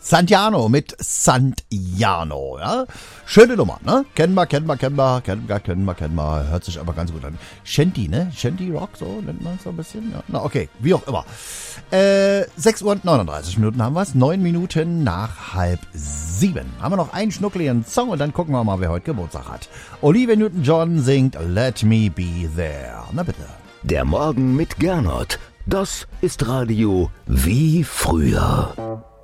Santiano mit Santiano, ja. Schöne Nummer, ne? Kennen wir. Hört sich aber ganz gut an. Shanty, ne? Shanty Rock, so nennt man es so ein bisschen. Ja. Na, okay, wie auch immer. 6:39 Minuten haben wir es. 9 Minuten nach 6:30. Haben wir noch einen schnuckligen Song und dann gucken wir mal, wer heute Geburtstag hat. Olivia Newton-John singt Let Me Be There. Na bitte. Der Morgen mit Gernot. Das ist Radio wie früher.